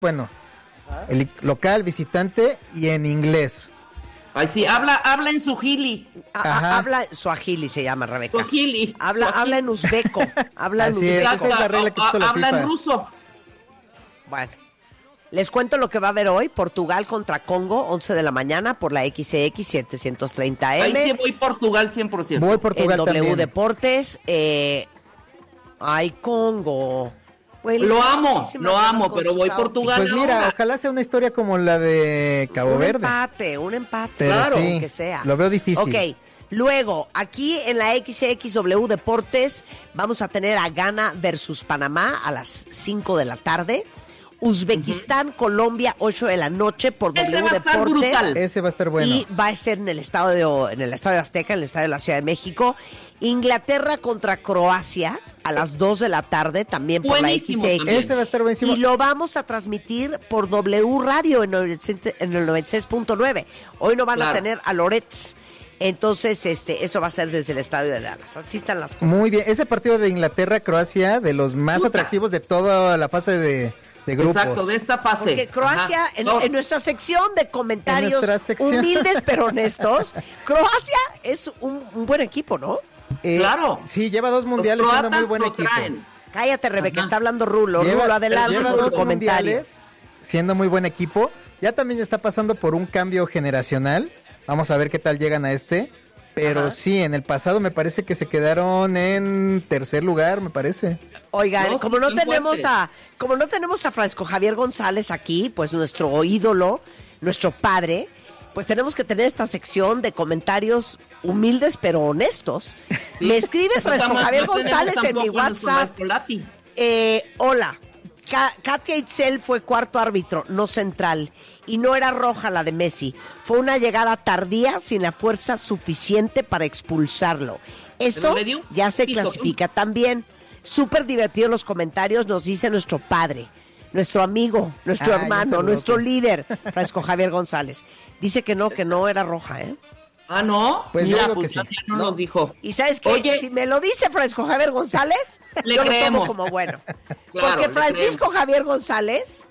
bueno, el local, visitante y en inglés. Ay, sí, habla en suajili. Habla suajili, se llama, Rebeca. Suajili. Habla en uzbeco. Habla en Así es, uzbeco. esa es la regla que puso la Habla FIFA. en ruso. Bueno, les cuento lo que va a haber hoy. Portugal contra Congo, 11 de la mañana por la XX 730M. Ahí sí voy Portugal 100%. Voy Portugal en W también. Deportes. Ay, Congo. Güey, Lo amo, muchísimas ganas con pero sus voy autos. Portugal. Pues mira, ahora. ojalá sea una historia como la de Cabo Verde. Un empate. Pero claro, sí, que sea. lo veo difícil. Ok, luego, aquí en la XXW Deportes vamos a tener a Ghana versus Panamá a las 5 de la tarde. Uzbekistán, Colombia, 8 de la noche por Ese W va a estar Deportes. brutal. Ese va a estar bueno. Y va a ser en el estadio Azteca, en el estadio de la Ciudad de México. Inglaterra contra Croacia a las 2 de la tarde, también por Buenísimo la XX. también. Ese va a estar buenísimo. Y lo vamos a transmitir por W Radio en el 96.9. Hoy no van a Claro. tener a Loretz. Entonces, eso va a ser desde el estadio de Dallas. Así están las cosas. Muy bien. Ese partido de Inglaterra-Croacia, de los más Puta. atractivos de toda la fase de grupos. Exacto, de esta fase. Porque Croacia, Ajá. en nuestra sección de comentarios En nuestra sección. humildes pero honestos, Croacia es un buen equipo, ¿no? Claro. Sí, lleva 2 mundiales Los siendo muy croatas buen lo equipo. traen. Cállate, Rebeca, Ajá. está hablando Rulo. Rulo, adelante lleva con tu 2 comentario. mundiales siendo muy buen equipo. Ya también está pasando por un cambio generacional. Vamos a ver qué tal llegan a este. Pero Ajá. sí, en el pasado me parece que se quedaron en tercer lugar, me parece. Oigan, No, como sí, no están tenemos a Francisco Javier González aquí, pues nuestro ídolo, nuestro padre, pues tenemos que tener esta sección de comentarios humildes pero honestos. Sí. Me escribe No Francisco estamos- Javier no tenemos González en mi tampoco a nuestro WhatsApp. maestro Lati. Hola, Katia Itzel fue cuarto árbitro, no central, y no era roja la de Messi. Fue una llegada tardía sin la fuerza suficiente para expulsarlo. Eso Pero le dio ya se piso. clasifica también. Súper divertido los comentarios, nos dice nuestro padre, nuestro amigo, nuestro Ah, ya hermano, saludó, nuestro pues. líder, Francisco Javier González. Dice que no era roja, ¿eh? Ah, ¿no? Pues yo Mira, digo que pues sí. ya no nos dijo. Y ¿sabes qué? Oye. Si me lo dice Francisco Javier González, Le yo lo creemos. tomo como bueno. Claro, Porque le Francisco creemos. Javier González,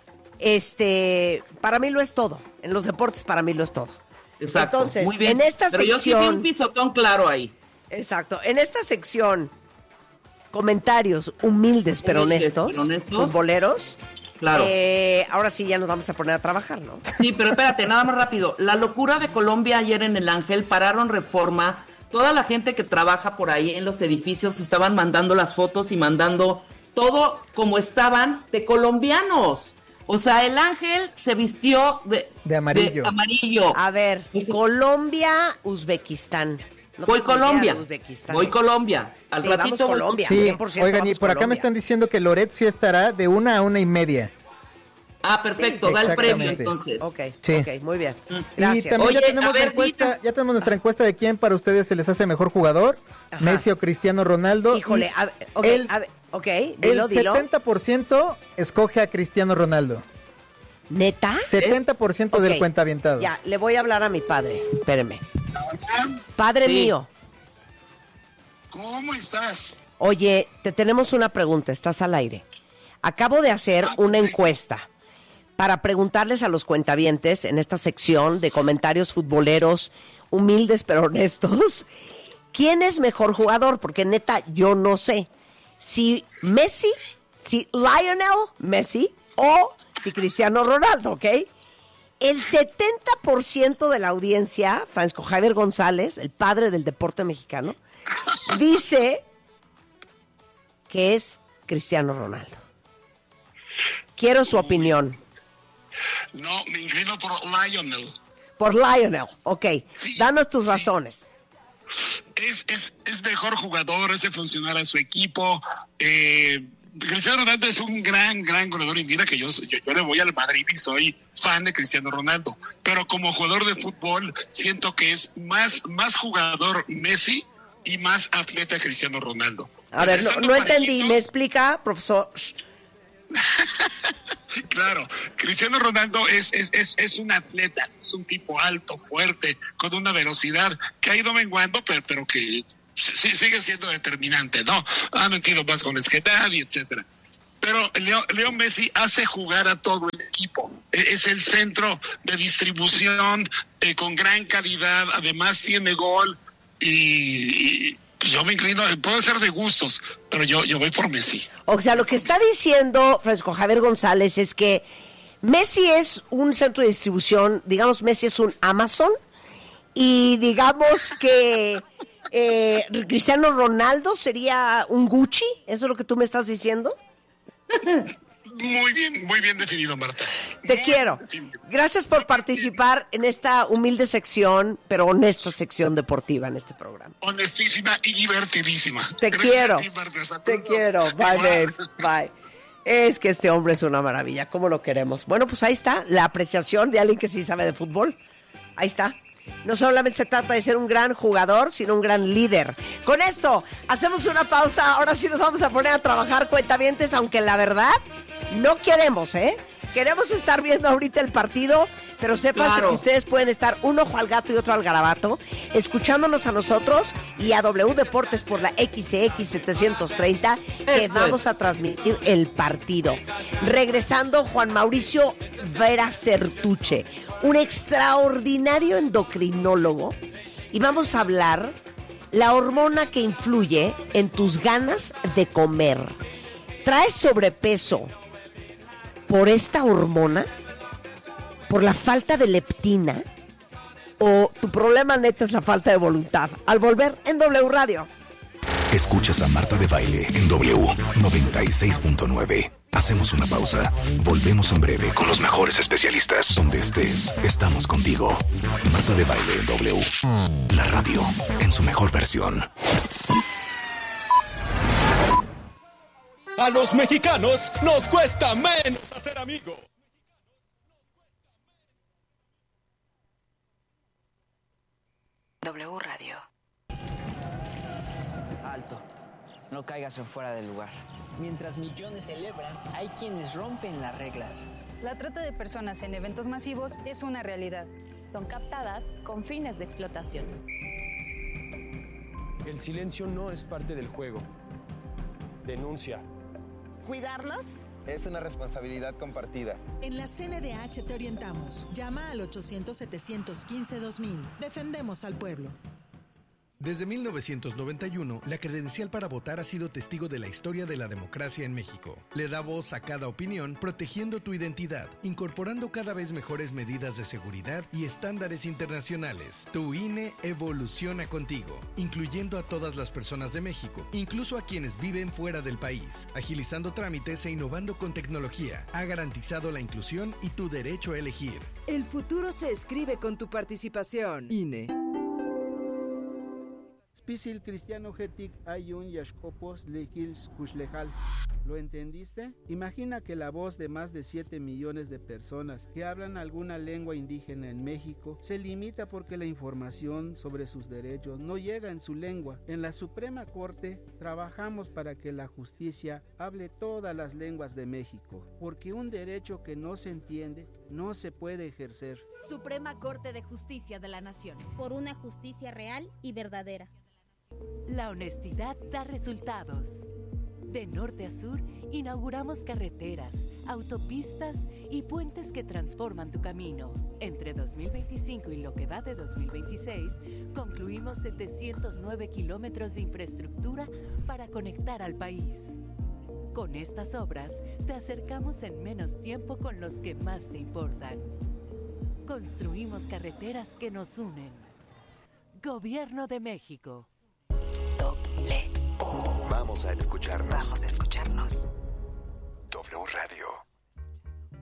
para mí lo es todo. En los deportes para mí lo es todo. Exacto. Entonces, muy bien. en esta Pero yo sí vi sección, un pisotón claro ahí. exacto, en esta sección, comentarios humildes pero Humildes, honestos, pero honestos. futboleros, Claro. ahora sí ya nos vamos a poner a trabajar, ¿no? Sí, pero espérate, nada más rápido. La locura de Colombia ayer en el Ángel, pararon Reforma. Toda la gente que trabaja por ahí en los edificios estaban mandando las fotos y mandando todo como estaban de colombianos. O sea, el Ángel se vistió De amarillo. de amarillo. A ver, Pues, Colombia, Uzbekistán. No voy tengo idea Colombia. de Uzbekistán. Voy Colombia. Al Sí, ratito vamos voy Colombia. Sí, 100% oigan, y vamos por acá me Colombia. están diciendo que Loret sí estará de 1 a 1:30. Ah, perfecto, Sí, da el premio exactamente. entonces. Ok, Sí. ok, muy bien. Y Gracias. también Oye, ya tenemos a ver, la encuesta, Dina. ya tenemos nuestra encuesta de quién para ustedes se les hace mejor jugador, Ajá. Messi o Cristiano Ronaldo. Híjole, Y a ver, ok, el, dilo, el dilo. 70% escoge a Cristiano Ronaldo. ¿Neta? 70% del Ok, cuentavientado. Ya, le voy a hablar a mi padre. Espéreme. Padre Sí. mío, ¿Cómo estás? oye, te tenemos una pregunta, estás al aire. Acabo de hacer una encuesta para preguntarles a los cuentavientes en esta sección de comentarios futboleros humildes pero honestos, ¿quién es mejor jugador? Porque neta, yo no sé. Si Messi, si Lionel Messi o si Cristiano Ronaldo, ¿ok? El 70% de la audiencia, Francisco Javier González, el padre del deporte mexicano, dice que es Cristiano Ronaldo. Quiero su opinión. No, me inclino por Lionel. Por Lionel, ok. Sí, Danos tus sí. razones. Es mejor jugador, hace funcionar a su equipo. Cristiano Ronaldo es un gran goleador y mira que yo le voy al Madrid y soy fan de Cristiano Ronaldo. Pero como jugador de fútbol siento que es más jugador Messi y más atleta Cristiano Ronaldo. A O sea, ver, no estando entendí. parejitos, ¿Me explica, profesor? Shh. Claro, Cristiano Ronaldo es un atleta, es un tipo alto, fuerte, con una velocidad que ha ido menguando, pero que sigue siendo determinante, ¿no? Ha metido más goles que nadie, etcétera. pero Leo Messi hace jugar a todo el equipo. Es el centro de distribución con gran calidad, además tiene gol y yo me inclino, puede ser de gustos, pero yo voy por Messi. O sea, lo que está diciendo Francisco Javier González es que Messi es un centro de distribución, digamos, Messi es un Amazon, y digamos que Cristiano Ronaldo sería un Gucci. ¿Eso es lo que tú me estás diciendo? Muy bien definido, Marta. Te quiero. Gracias por participar en esta humilde sección, pero honesta sección deportiva en este programa. Honestísima y divertidísima. Te Gracias quiero. a ti, Marta. Te quiero. Bye, babe. Bye. Es que este hombre es una maravilla. ¿Cómo lo queremos? Bueno, pues ahí está la apreciación de alguien que sí sabe de fútbol. Ahí está. No solamente se trata de ser un gran jugador, sino un gran líder. Con esto, hacemos una pausa. Ahora sí nos vamos a poner a trabajar, cuentavientes, aunque la verdad, no queremos, Queremos estar viendo ahorita el partido, pero sépanse que ustedes pueden estar un ojo al gato y otro al garabato, escuchándonos a nosotros y a W Deportes por la XX 730, que vamos a transmitir el partido. Regresando, Juan Mauricio Vera Certuche, un extraordinario endocrinólogo, y vamos a hablar la hormona que influye en tus ganas de comer. ¿Traes sobrepeso por esta hormona? ¿Por la falta de leptina? ¿O tu problema neta es la falta de voluntad? Al volver en W Radio. Escuchas a Marta de Baile en W 96.9. Hacemos una pausa. Volvemos en breve con los mejores especialistas. Donde estés, estamos contigo. Marta de Baile en W. La radio en su mejor versión. A los mexicanos nos cuesta menos hacer amigos. W Radio. Alto, no caigas en fuera del lugar. Mientras millones celebran, hay quienes rompen las reglas. La trata de personas en eventos masivos es una realidad. Son captadas con fines de explotación. El silencio no es parte del juego. Denuncia. ¿Cuidarlos? Es una responsabilidad compartida. En la CNDH te orientamos. Llama al 800-715-2000. Defendemos al pueblo. Desde 1991, la credencial para votar ha sido testigo de la historia de la democracia en México. Le da voz a cada opinión, protegiendo tu identidad, incorporando cada vez mejores medidas de seguridad y estándares internacionales. Tu INE evoluciona contigo, incluyendo a todas las personas de México, incluso a quienes viven fuera del país, agilizando trámites e innovando con tecnología. Ha garantizado la inclusión y tu derecho a elegir. El futuro se escribe con tu participación. INE. Spisil cristiano getik ayun yashkopos lehils kushlejal. ¿Lo entendiste? Imagina que la voz de más de 7 millones de personas que hablan alguna lengua indígena en México se limita porque la información sobre sus derechos no llega en su lengua. En la Suprema Corte trabajamos para que la justicia hable todas las lenguas de México, porque un derecho que no se entiende no se puede ejercer. Suprema Corte de Justicia de la Nación. Por una justicia real y verdadera. La honestidad da resultados. De norte a sur, inauguramos carreteras, autopistas y puentes que transforman tu camino. Entre 2025 y lo que va de 2026, concluimos 709 kilómetros de infraestructura para conectar al país. Con estas obras, te acercamos en menos tiempo con los que más te importan. Construimos carreteras que nos unen. Gobierno de México. Vamos a escucharnos. Vamos a escucharnos.